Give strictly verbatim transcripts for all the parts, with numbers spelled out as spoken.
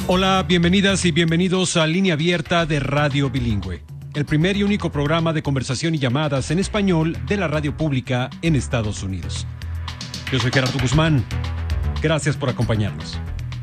Hola, bienvenidas y bienvenidos a Línea Abierta de Radio Bilingüe, el primer y único programa de conversación y llamadas en español de la radio pública en Estados Unidos. Yo soy Gerardo Guzmán. Gracias por acompañarnos.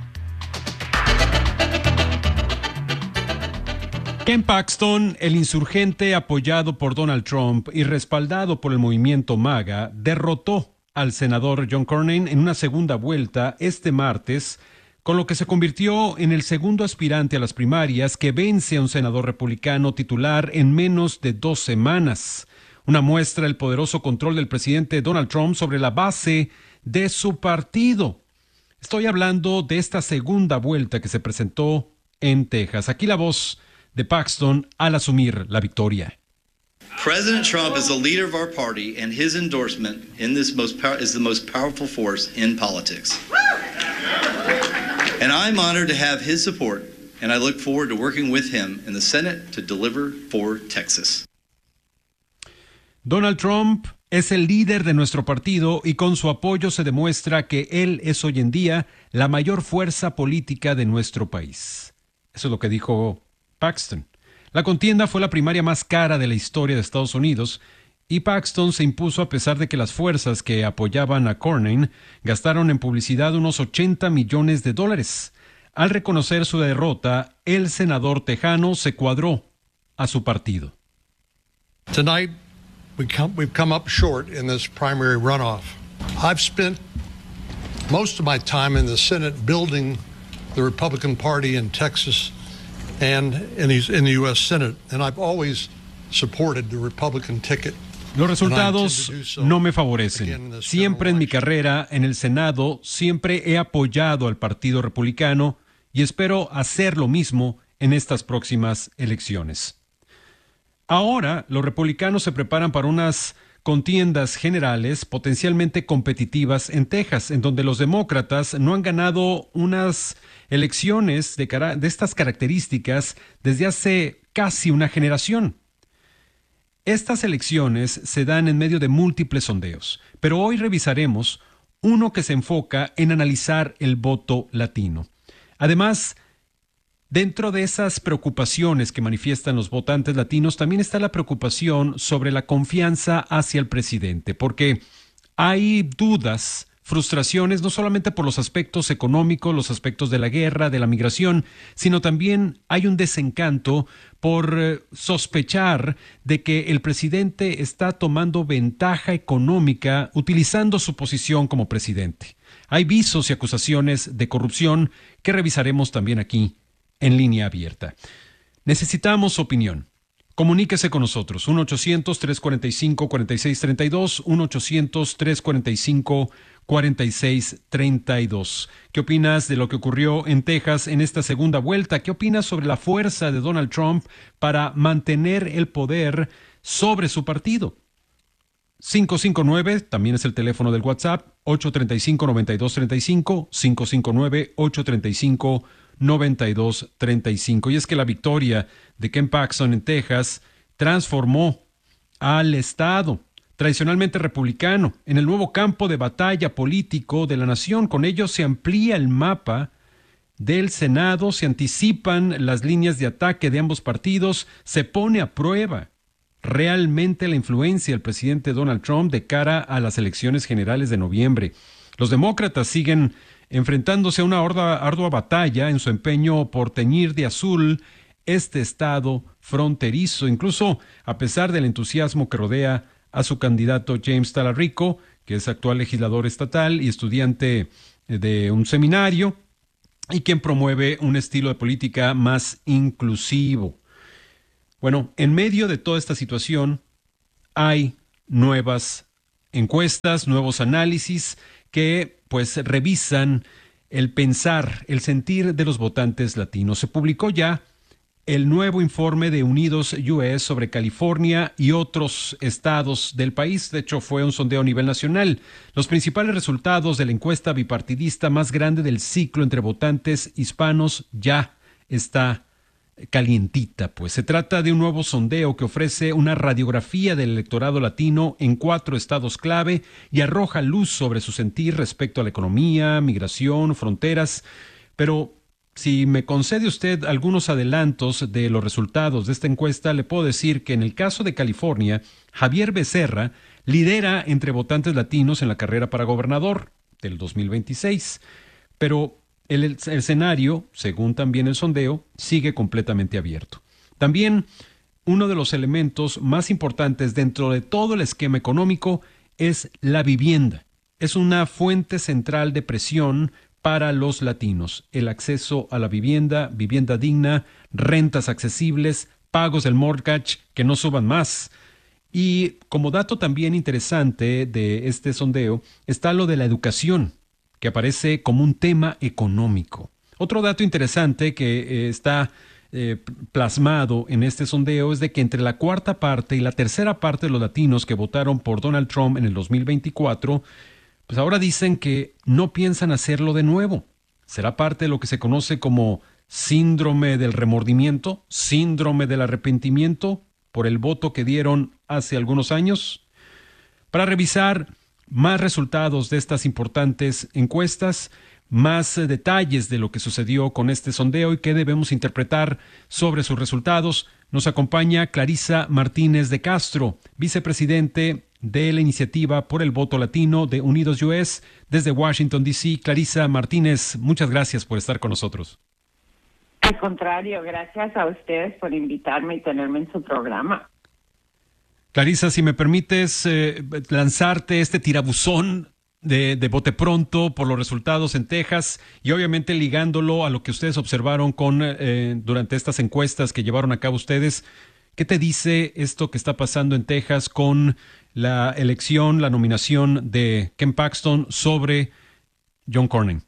Ken Paxton, el insurgente apoyado por Donald Trump y respaldado por el movimiento MAGA, derrotó al senador John Cornyn en una segunda vuelta este martes, con lo que se convirtió en el segundo aspirante a las primarias que vence a un senador republicano titular en menos de dos semanas. Una muestra del poderoso control del presidente Donald Trump sobre la base de su partido. Estoy hablando de esta segunda vuelta que se presentó en Texas. Aquí la voz de Paxton al asumir la victoria. President Trump is the leader of our party, and his endorsement in this most pow- is the most powerful force in politics. And I'm honored to have his support, and I look forward to working with him in the Senate to deliver for Texas. Donald Trump es el líder de nuestro partido y con su apoyo se demuestra que él es hoy en día la mayor fuerza política de nuestro país. Eso es lo que dijo Paxton. La contienda fue la primaria más cara de la historia de Estados Unidos y Paxton se impuso a pesar de que las fuerzas que apoyaban a Cornyn gastaron en publicidad unos ochenta millones de dólares. Al reconocer su derrota, el senador tejano se cuadró a su partido. Tonight, we come, we've come up short in this primary runoff. I've spent most of my time in the Senate building the Republican Party in Texas and in the, in the U S Senate, and I've always supported the Republican ticket. Los resultados no me favorecen. Siempre en mi carrera en el Senado, siempre he apoyado al Partido Republicano y espero hacer lo mismo en estas próximas elecciones. Ahora, los republicanos se preparan para unas contiendas generales potencialmente competitivas en Texas, en donde los demócratas no han ganado unas elecciones de, cara- de estas características desde hace casi una generación. Estas elecciones se dan en medio de múltiples sondeos, pero hoy revisaremos uno que se enfoca en analizar el voto latino. Además, dentro de esas preocupaciones que manifiestan los votantes latinos, también está la preocupación sobre la confianza hacia el presidente, porque hay dudas, frustraciones, no solamente por los aspectos económicos, los aspectos de la guerra, de la migración, sino también hay un desencanto por eh, sospechar de que el presidente está tomando ventaja económica utilizando su posición como presidente. Hay visos y acusaciones de corrupción que revisaremos también aquí en Línea Abierta. Necesitamos su opinión. Comuníquese con nosotros, uno ochocientos, tres cuarenta y cinco, cuarenta y seis treinta y dos, uno ochocientos, tres cuarenta y cinco, cuarenta y seis treinta y dos. ¿Qué opinas de lo que ocurrió en Texas en esta segunda vuelta? ¿Qué opinas sobre la fuerza de Donald Trump para mantener el poder sobre su partido? cinco cinco nueve, también es el teléfono del WhatsApp, ocho tres cinco, nueve dos tres cinco, cinco cinco nueve, ocho tres cinco, noventa y dos treinta y cinco. Y es que la victoria de Ken Paxton en Texas transformó al estado tradicionalmente republicano en el nuevo campo de batalla político de la nación. Con ello se amplía el mapa del Senado, se anticipan las líneas de ataque de ambos partidos, se pone a prueba realmente la influencia del presidente Donald Trump de cara a las elecciones generales de noviembre. Los demócratas siguen enfrentándose a una ardua, ardua batalla en su empeño por teñir de azul este estado fronterizo, incluso a pesar del entusiasmo que rodea a su candidato James Talarico, que es actual legislador estatal y estudiante de un seminario, y quien promueve un estilo de política más inclusivo. Bueno, en medio de toda esta situación hay nuevas encuestas, nuevos análisis que pues revisan el pensar, el sentir de los votantes latinos. Se publicó ya el nuevo informe de Unidos U S sobre California y otros estados del país. De hecho, fue un sondeo a nivel nacional. Los principales resultados de la encuesta bipartidista más grande del ciclo entre votantes hispanos ya está calientita, pues. Se trata de un nuevo sondeo que ofrece una radiografía del electorado latino en cuatro estados clave y arroja luz sobre su sentir respecto a la economía, migración, fronteras. Pero si me concede usted algunos adelantos de los resultados de esta encuesta, le puedo decir que en el caso de California, Javier Becerra lidera entre votantes latinos en la carrera para gobernador del dos mil veintiséis, pero el, el escenario, según también el sondeo, sigue completamente abierto. También uno de los elementos más importantes dentro de todo el esquema económico es la vivienda. Es una fuente central de presión para los latinos. El acceso a la vivienda, vivienda digna, rentas accesibles, pagos del mortgage que no suban más. Y como dato también interesante de este sondeo está lo de la educación, que aparece como un tema económico. Otro dato interesante que eh, está eh, plasmado en este sondeo es de que entre la cuarta parte y la tercera parte de los latinos que votaron por Donald Trump en el dos mil veinticuatro, pues ahora dicen que no piensan hacerlo de nuevo. ¿Será parte de lo que se conoce como síndrome del remordimiento, síndrome del arrepentimiento por el voto que dieron hace algunos años? Para revisar más resultados de estas importantes encuestas, más detalles de lo que sucedió con este sondeo y qué debemos interpretar sobre sus resultados, nos acompaña Clarisa Martínez de Castro, vicepresidente de la Iniciativa por el Voto Latino de Unidos U S desde Washington, D C Clarisa Martínez, muchas gracias por estar con nosotros. Al contrario, gracias a ustedes por invitarme y tenerme en su programa. Clarisa, si me permites eh, lanzarte este tirabuzón de, de bote pronto por los resultados en Texas y obviamente ligándolo a lo que ustedes observaron con eh, durante estas encuestas que llevaron a cabo ustedes, ¿qué te dice esto que está pasando en Texas con la elección, la nominación de Ken Paxton sobre John Cornyn?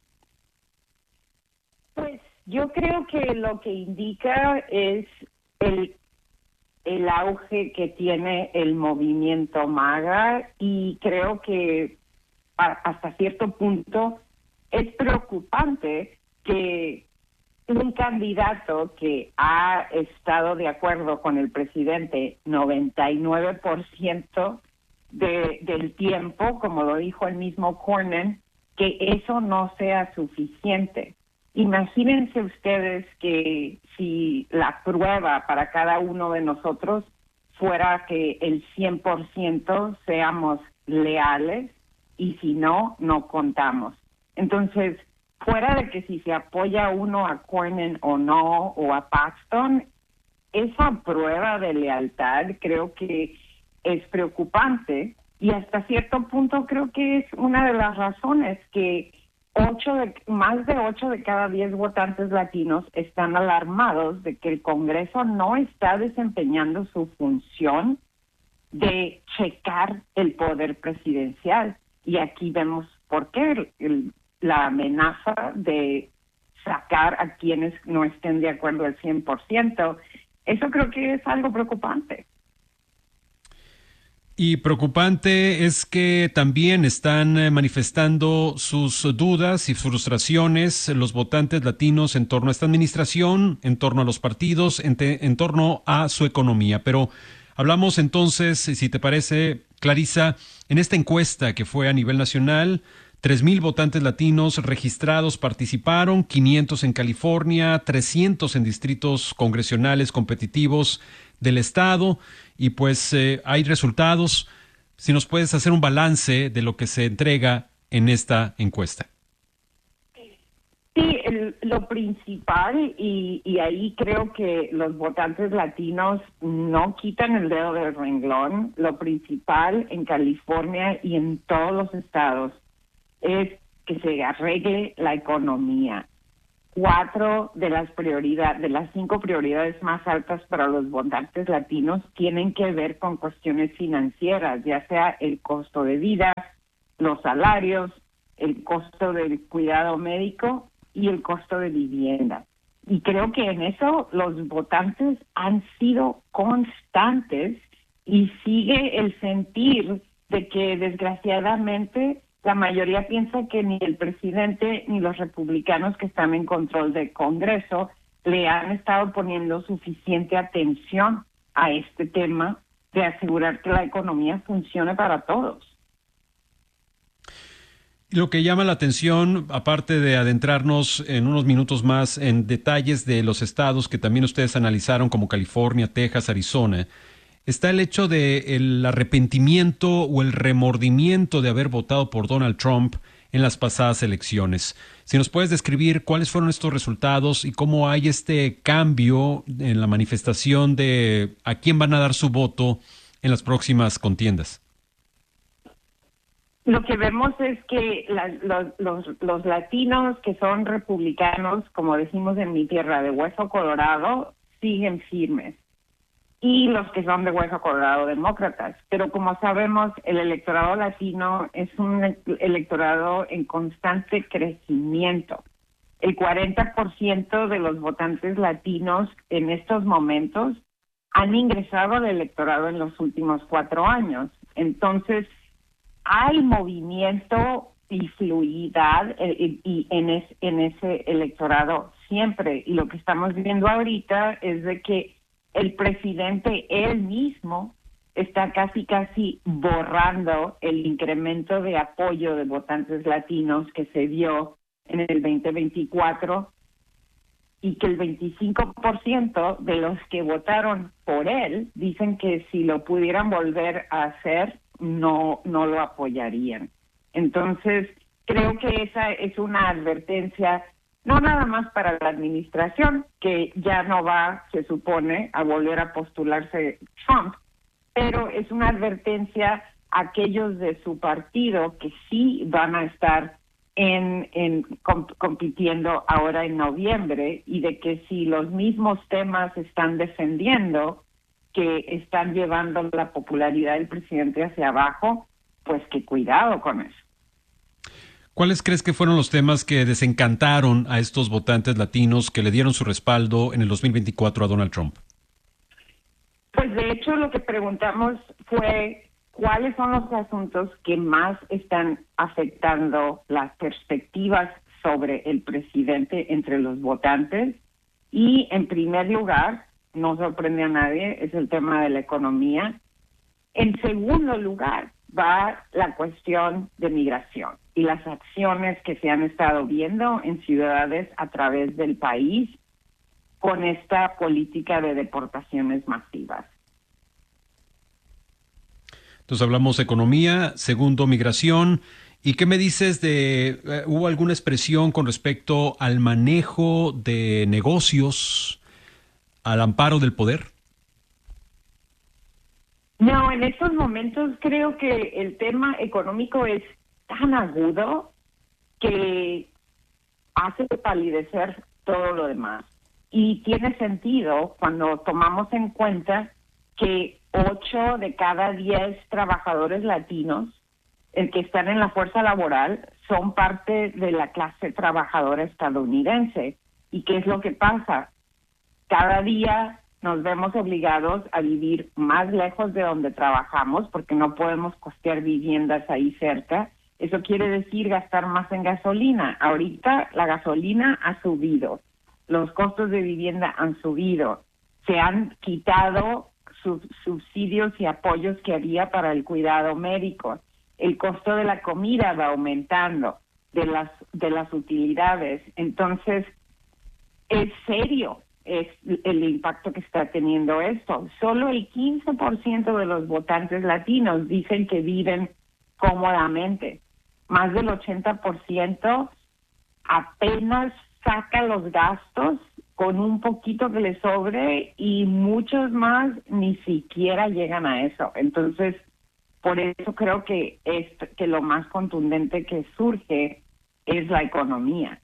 Pues yo creo que lo que indica es el, el auge que tiene el movimiento MAGA y creo que a, hasta cierto punto es preocupante que un candidato que ha estado de acuerdo con el presidente noventa y nueve por ciento de, del tiempo, como lo dijo el mismo Cornyn, que eso no sea suficiente. Imagínense ustedes que si la prueba para cada uno de nosotros fuera que el cien por ciento seamos leales y si no, no contamos. Entonces, fuera de que si se apoya uno a Cornyn o no, o a Paxton, esa prueba de lealtad creo que es preocupante y hasta cierto punto creo que es una de las razones que ocho de, más de ocho de cada diez votantes latinos están alarmados de que el Congreso no está desempeñando su función de checar el poder presidencial. Y aquí vemos por qué el, el la amenaza de sacar a quienes no estén de acuerdo al cien por ciento, eso creo que es algo preocupante. Y preocupante es que también están manifestando sus dudas y frustraciones los votantes latinos en torno a esta administración, en torno a los partidos, en, te, en torno a su economía. Pero hablamos entonces, si te parece, Clarisa, en esta encuesta que fue a nivel nacional, tres mil votantes latinos registrados participaron, quinientos en California, trescientos en distritos congresionales competitivos del estado, y pues eh, hay resultados. Si nos puedes hacer un balance de lo que se entrega en esta encuesta. Sí, el, lo principal, y, y ahí creo que los votantes latinos no quitan el dedo del renglón, lo principal en California y en todos los estados es que se arregle la economía. Cuatro de las prioridades, de las cinco prioridades más altas para los votantes latinos tienen que ver con cuestiones financieras, ya sea el costo de vida, los salarios, el costo del cuidado médico y el costo de vivienda. Y creo que en eso los votantes han sido constantes y sigue el sentir de que desgraciadamente la mayoría piensa que ni el presidente ni los republicanos que están en control del Congreso le han estado poniendo suficiente atención a este tema de asegurar que la economía funcione para todos. Lo que llama la atención, aparte de adentrarnos en unos minutos más en detalles de los estados que también ustedes analizaron, como California, Texas, Arizona, está el hecho de el arrepentimiento o el remordimiento de haber votado por Donald Trump en las pasadas elecciones. Si nos puedes describir cuáles fueron estos resultados y cómo hay este cambio en la manifestación de a quién van a dar su voto en las próximas contiendas. Lo que vemos es que la, los, los, los latinos que son republicanos, como decimos en mi tierra, de hueso colorado, siguen firmes. Y los que son de hueso colorado, demócratas. Pero como sabemos, el electorado latino es un electorado en constante crecimiento. El cuarenta por ciento de los votantes latinos en estos momentos han ingresado al electorado en los últimos cuatro años. Entonces, hay movimiento y fluidad y, y en, es, en ese electorado siempre. Y lo que estamos viendo ahorita es de que el presidente él mismo está casi casi borrando el incremento de apoyo de votantes latinos que se dio en el veinte veinticuatro y que el veinticinco por ciento de los que votaron por él dicen que si lo pudieran volver a hacer no no lo apoyarían. Entonces, creo que esa es una advertencia no nada más para la administración, que ya no va, se supone, a volver a postularse Trump, pero es una advertencia a aquellos de su partido que sí van a estar en, en comp- compitiendo ahora en noviembre, y de que si los mismos temas están defendiendo, que están llevando la popularidad del presidente hacia abajo, pues que cuidado con eso. ¿Cuáles crees que fueron los temas que desencantaron a estos votantes latinos que le dieron su respaldo en el dos mil veinticuatro a Donald Trump? Pues de hecho lo que preguntamos fue cuáles son los asuntos que más están afectando las perspectivas sobre el presidente entre los votantes, y en primer lugar, no sorprende a nadie, es el tema de la economía. En segundo lugar va la cuestión de migración y las acciones que se han estado viendo en ciudades a través del país con esta política de deportaciones masivas. Entonces hablamos de economía, segundo, migración. ¿Y qué me dices de, eh, hubo alguna expresión con respecto al manejo de negocios al amparo del poder? No, en estos momentos creo que el tema económico es tan agudo que hace palidecer todo lo demás. Y tiene sentido cuando tomamos en cuenta que ocho de cada diez trabajadores latinos el que están en la fuerza laboral son parte de la clase trabajadora estadounidense. ¿Y qué es lo que pasa? Cada día nos vemos obligados a vivir más lejos de donde trabajamos porque no podemos costear viviendas ahí cerca. Eso quiere decir gastar más en gasolina. Ahorita la gasolina ha subido, los costos de vivienda han subido, se han quitado sub- subsidios y apoyos que había para el cuidado médico. El costo de la comida va aumentando, de las de las utilidades. Entonces, es serio es el impacto que está teniendo esto. Solo el quince por ciento de los votantes latinos dicen que viven cómodamente. Más del ochenta por ciento apenas saca los gastos con un poquito que le sobre, y muchos más ni siquiera llegan a eso. Entonces, por eso creo que es que lo más contundente que surge es la economía.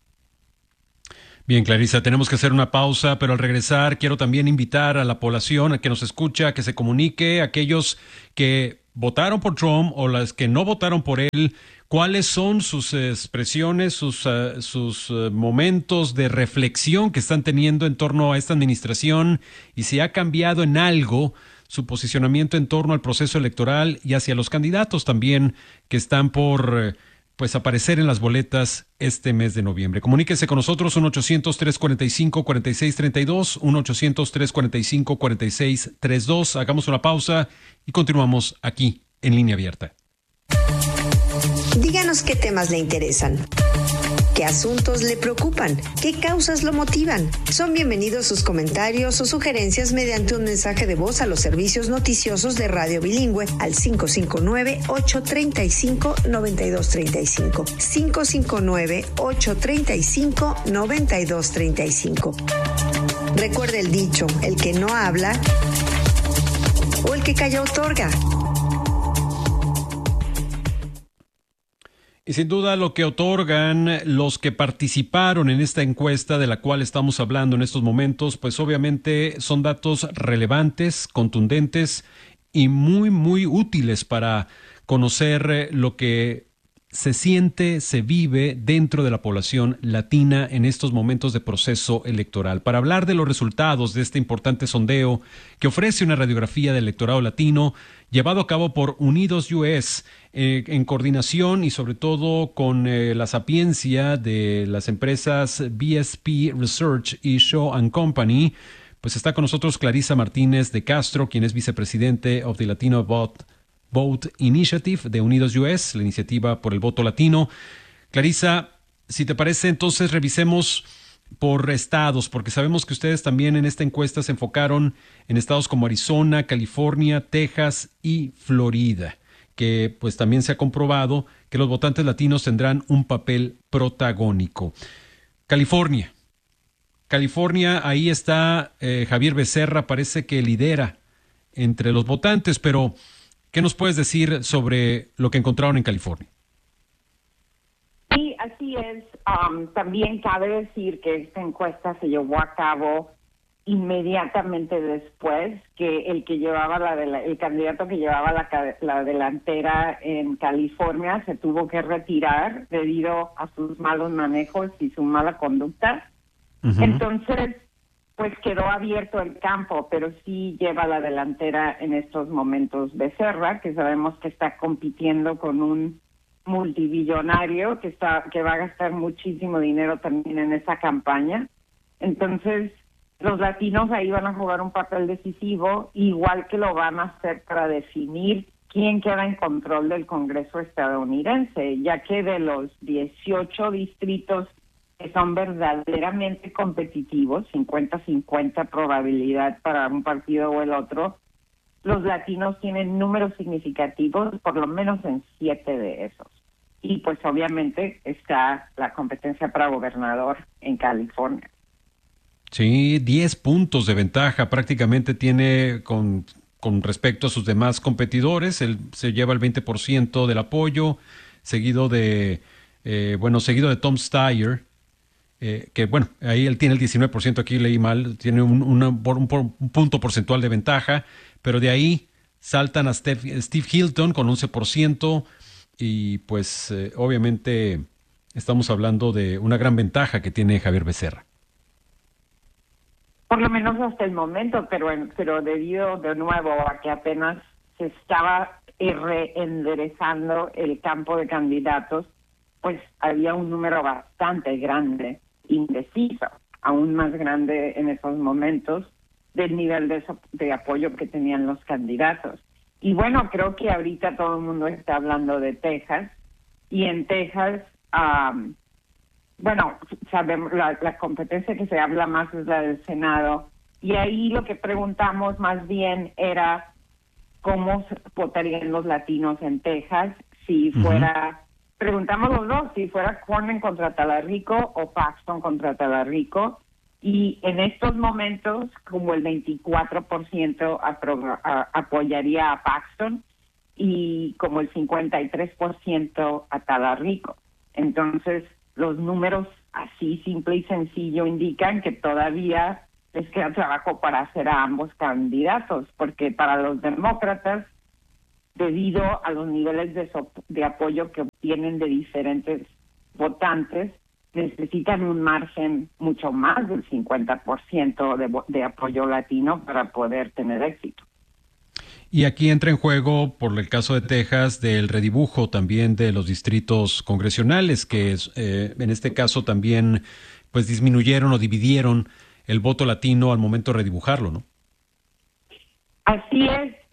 Bien, Clarisa, tenemos que hacer una pausa, pero al regresar quiero también invitar a la población a que nos escucha, a que se comunique, aquellos que votaron por Trump o las que no votaron por él, cuáles son sus expresiones, sus, uh, sus uh, momentos de reflexión que están teniendo en torno a esta administración, y si ha cambiado en algo su posicionamiento en torno al proceso electoral y hacia los candidatos también que están por uh, pues aparecer en las boletas este mes de noviembre. Comuníquese con nosotros, uno ochocientos, tres cuarenta y cinco, cuarenta y seis treinta y dos, uno ochocientos, tres cuarenta y cinco, cuarenta y seis treinta y dos. Hagamos una pausa y continuamos aquí en Línea Abierta. Díganos qué temas le interesan, qué asuntos le preocupan, qué causas lo motivan. Son bienvenidos sus comentarios o sugerencias mediante un mensaje de voz a los servicios noticiosos de Radio Bilingüe al cinco cinco nueve, ocho tres cinco, nueve dos tres cinco. cinco cinco nueve, ocho tres cinco, nueve dos tres cinco. Recuerde el dicho, el que no habla o el que calla otorga. Y sin duda lo que otorgan los que participaron en esta encuesta de la cual estamos hablando en estos momentos, pues obviamente son datos relevantes, contundentes y muy, muy útiles para conocer lo que se siente, se vive dentro de la población latina en estos momentos de proceso electoral. Para hablar de los resultados de este importante sondeo que ofrece una radiografía del electorado latino llevado a cabo por Unidos U S eh, en coordinación y sobre todo con eh, la sapiencia de las empresas B S P Research y Shaw and Company, pues está con nosotros Clarisa Martínez de Castro, quien es vicepresidente of the Latino Vote Vote Initiative de Unidos U S, la iniciativa por el voto latino. Clarisa, si te parece, entonces revisemos por estados, porque sabemos que ustedes también en esta encuesta se enfocaron en estados como Arizona, California, Texas y Florida, que pues también se ha comprobado que los votantes latinos tendrán un papel protagónico. California. California, ahí está eh, Javier Becerra, parece que lidera entre los votantes, pero ¿qué nos puedes decir sobre lo que encontraron en California? Sí, así es. Um, también cabe decir que esta encuesta se llevó a cabo inmediatamente después que el que llevaba la, de la el candidato que llevaba la, la delantera en California se tuvo que retirar debido a sus malos manejos y su mala conducta. Uh-huh. Entonces, pues quedó abierto el campo, pero sí lleva la delantera en estos momentos Becerra, que sabemos que está compitiendo con un multibillonario que está que va a gastar muchísimo dinero también en esa campaña. Entonces, los latinos ahí van a jugar un papel decisivo, igual que lo van a hacer para definir quién queda en control del Congreso estadounidense, ya que de los dieciocho distritos que son verdaderamente competitivos, cincuenta cincuenta probabilidad para un partido o el otro, los latinos tienen números significativos, por lo menos en siete de esos. Y pues obviamente está la competencia para gobernador en California. Sí, diez puntos de ventaja prácticamente tiene con, con respecto a sus demás competidores. Él se lleva el veinte por ciento del apoyo, seguido de, eh, bueno, seguido de Tom Steyer, Eh, que bueno, ahí él tiene el diecinueve por ciento, aquí leí mal, tiene un, una, un, un punto porcentual de ventaja, pero de ahí saltan a Steve, Steve Hilton con once por ciento y pues eh, obviamente estamos hablando de una gran ventaja que tiene Javier Becerra. Por lo menos hasta el momento, pero, pero debido de nuevo a que apenas se estaba reenderezando el campo de candidatos, pues había un número bastante grande indeciso, aún más grande en esos momentos del nivel de, de apoyo que tenían los candidatos. Y bueno, creo que ahorita todo el mundo está hablando de Texas, y en Texas, um, bueno, sabemos la, la competencia que se habla más es la del Senado, y ahí lo que preguntamos más bien era cómo votarían los latinos en Texas si fuera... Uh-huh. Preguntamos los dos, si fuera Cornyn contra Talarico o Paxton contra Talarico, y en estos momentos como el veinticuatro por ciento apro- a, apoyaría a Paxton y como el cincuenta y tres por ciento a Talarico. Entonces, los números así simple y sencillo indican que todavía les queda trabajo para hacer a ambos candidatos, porque para los demócratas, debido a los niveles de, so- de apoyo que obtienen de diferentes votantes, necesitan un margen mucho más del cincuenta por ciento de, de apoyo latino para poder tener éxito. Y aquí entra en juego, por el caso de Texas, del redibujo también de los distritos congresionales, que es, eh, en este caso también pues disminuyeron o dividieron el voto latino al momento de redibujarlo, ¿no? Así es.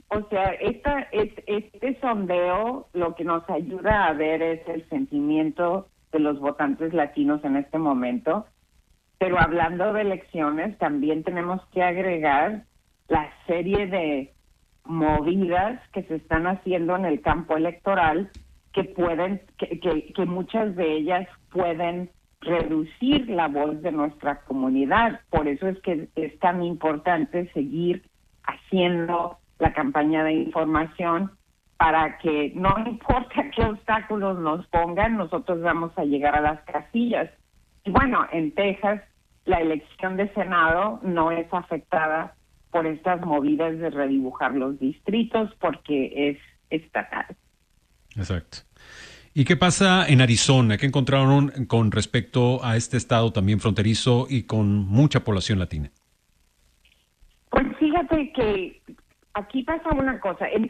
O sea, esta, este, este sondeo lo que nos ayuda a ver es el sentimiento de los votantes latinos en este momento, pero hablando de elecciones también tenemos que agregar la serie de movidas que se están haciendo en el campo electoral que pueden, que, que, que muchas de ellas pueden reducir la voz de nuestra comunidad. Por eso es que es tan importante seguir haciendo la campaña de información para que no importa qué obstáculos nos pongan, nosotros vamos a llegar a las casillas. Y bueno, en Texas la elección de Senado no es afectada por estas movidas de redibujar los distritos porque es estatal. Exacto. ¿Y qué pasa en Arizona? ¿Qué encontraron con respecto a este estado también fronterizo y con mucha población latina? Pues fíjate que aquí pasa una cosa. En